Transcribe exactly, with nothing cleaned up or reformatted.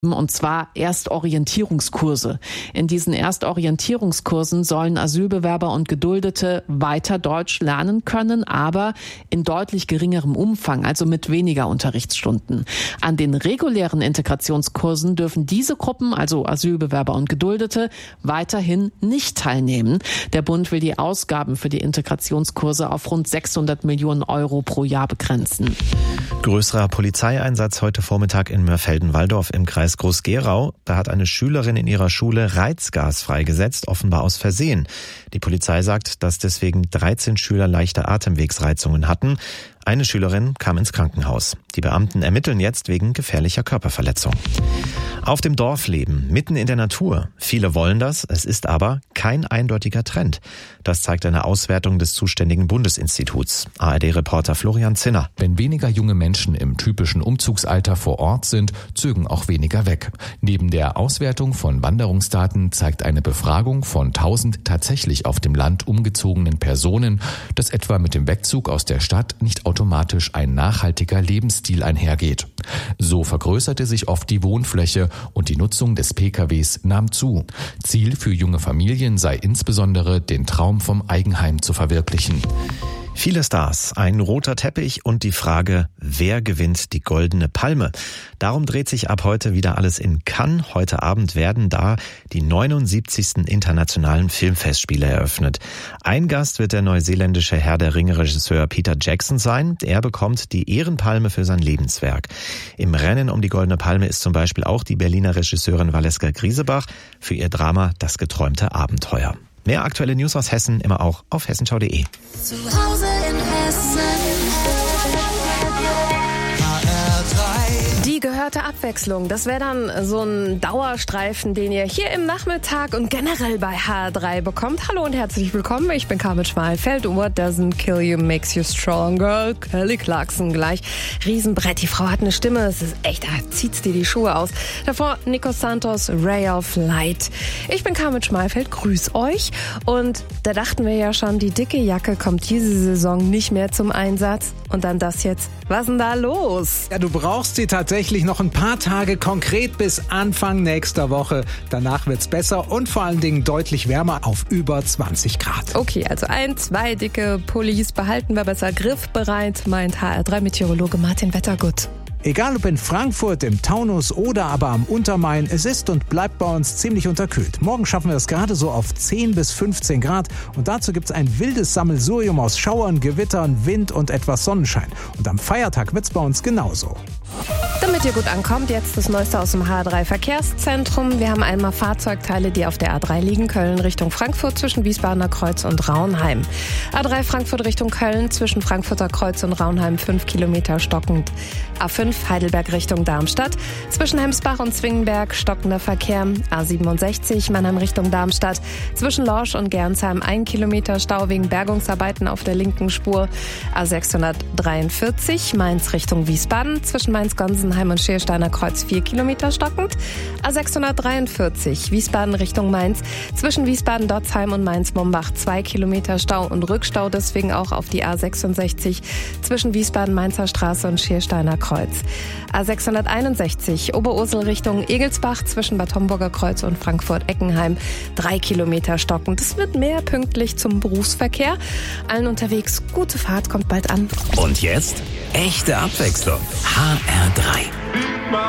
Und zwar Erstorientierungskurse. In diesen Erstorientierungskursen sollen Asylbewerber und Geduldete weiter Deutsch lernen können, aber in deutlich geringerem Umfang, also mit weniger Unterrichtsstunden. An den regulären Integrationskursen dürfen diese Gruppen, also Asylbewerber und Geduldete, weiterhin nicht teilnehmen. Der Bund will die Ausgaben für die Integrationskurse auf rund sechshundert Millionen Euro pro Jahr begrenzen. Größerer Polizeieinsatz heute Vormittag in Mörfelden-Walldorf im Kreis Groß-Gerau. Da hat eine Schülerin in ihrer Schule Reizgas freigesetzt, offenbar aus Versehen. Die Polizei sagt, dass deswegen dreizehn Schüler leichte Atemwegsreizungen hatten. Eine Schülerin kam ins Krankenhaus. Die Beamten ermitteln jetzt wegen gefährlicher Körperverletzung. Auf dem Dorf leben, mitten in der Natur. Viele wollen das, es ist aber kein eindeutiger Trend. Das zeigt eine Auswertung des zuständigen Bundesinstituts. A R D-Reporter Florian Zinner. Wenn weniger junge Menschen im typischen Umzugsalter vor Ort sind, zögen auch weniger weg. Neben der Auswertung von Wanderungsdaten zeigt eine Befragung von tausend tatsächlich auf dem Land umgezogenen Personen, dass etwa mit dem Wegzug aus der Stadt nicht automatisch ein nachhaltiger Lebensstil einhergeht. So vergrößerte sich oft die Wohnfläche und die Nutzung des P K Ws nahm zu. Ziel für junge Familien sei insbesondere, den Traum vom Eigenheim zu verwirklichen. Viele Stars, ein roter Teppich und die Frage, wer gewinnt die Goldene Palme? Darum dreht sich ab heute wieder alles in Cannes. Heute Abend werden da die neunundsiebzigsten internationalen Filmfestspiele eröffnet. Ein Gast wird der neuseeländische Herr der Ringe-Regisseur Peter Jackson sein. Er bekommt die Ehrenpalme für sein Lebenswerk. Im Rennen um die Goldene Palme ist zum Beispiel auch die Berliner Regisseurin Valeska Griesebach für ihr Drama Das geträumte Abenteuer. Mehr aktuelle News aus Hessen immer auch auf hessenschau punkt de. Zu Hause in Hessen. Die gehörte Abwechslung, das wäre dann so ein Dauerstreifen, den ihr hier im Nachmittag und generell bei H R drei bekommt. Hallo und herzlich willkommen, ich bin Carmen Schmalfeld. What doesn't kill you makes you stronger. Kelly Clarkson gleich. Riesenbrett, die Frau hat eine Stimme, es ist echt, da zieht's dir die Schuhe aus. Davor Nico Santos, Ray of Light. Ich bin Carmen Schmalfeld, grüß euch. Und da dachten wir ja schon, die dicke Jacke kommt diese Saison nicht mehr zum Einsatz. Und dann das jetzt. Was ist denn da los? Ja, du brauchst sie tatsächlich noch ein paar Tage, konkret bis Anfang nächster Woche. Danach wird's besser und vor allen Dingen deutlich wärmer auf über zwanzig Grad. Okay, also ein, zwei dicke Pullis behalten wir besser griffbereit, meint H R drei Meteorologe Martin Wettergut. Egal ob in Frankfurt, im Taunus oder aber am Untermain, es ist und bleibt bei uns ziemlich unterkühlt. Morgen schaffen wir es gerade so auf zehn bis fünfzehn Grad und dazu gibt's ein wildes Sammelsurium aus Schauern, Gewittern, Wind und etwas Sonnenschein. Und am Feiertag wird's bei uns genauso. Damit ihr gut ankommt, jetzt das Neueste aus dem H R drei Verkehrszentrum. Wir haben einmal Fahrzeugteile, die auf der A drei liegen. Köln Richtung Frankfurt zwischen Wiesbadener Kreuz und Raunheim. A drei Frankfurt Richtung Köln zwischen Frankfurter Kreuz und Raunheim fünf Kilometer stockend. A fünf Heidelberg Richtung Darmstadt. Zwischen Hemsbach und Zwingenberg stockender Verkehr. A siebenundsechzig Mannheim Richtung Darmstadt. Zwischen Lorsch und Gernsheim ein Kilometer Stau wegen Bergungsarbeiten auf der linken Spur. A sechshundertdreiundvierzig Mainz Richtung Wiesbaden. Zwischen Mainz-Gonsenheim und Schiersteiner Kreuz vier Kilometer stockend. A sechshundertdreiundvierzig Wiesbaden Richtung Mainz. Zwischen Wiesbaden-Dotzheim und Mainz-Mombach zwei Kilometer Stau und Rückstau. Deswegen auch auf die A sechsundsechzig zwischen Wiesbaden-Mainzer Straße und Schiersteiner Kreuz. A sechshunderteinundsechzig Oberursel Richtung Egelsbach zwischen Bad Homburger Kreuz und Frankfurt-Eckenheim drei Kilometer stockend. Es wird mehr pünktlich zum Berufsverkehr. Allen unterwegs, gute Fahrt, kommt bald an. Und jetzt echte Abwechslung. H R drei.